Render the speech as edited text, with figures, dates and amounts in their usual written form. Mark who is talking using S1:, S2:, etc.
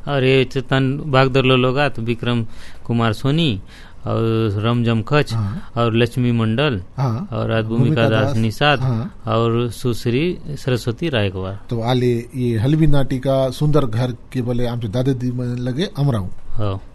S1: और ये चेतन बागदरलो लोगात विक्रम कुमार सोनी और रमजम खच और लक्ष्मी मंडल और आज भूमिका दास निषाद और सुश्री सरस्वती रायकवार।
S2: तो आले ये हलवी नाटिका सुंदर घर के बोले आमचे दादा दी लगे अमराऊ।